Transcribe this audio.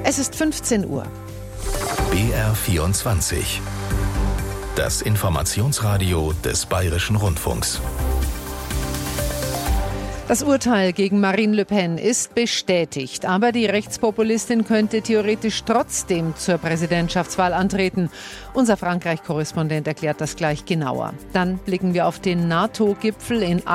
Es ist 15 Uhr. BR24. Das Informationsradio des Bayerischen Rundfunks. Das Urteil gegen Marine Le Pen ist bestätigt, aber die Rechtspopulistin könnte theoretisch trotzdem zur Präsidentschaftswahl antreten. Unser Frankreich-Korrespondent erklärt das gleich genauer. Dann blicken wir auf den NATO-Gipfel in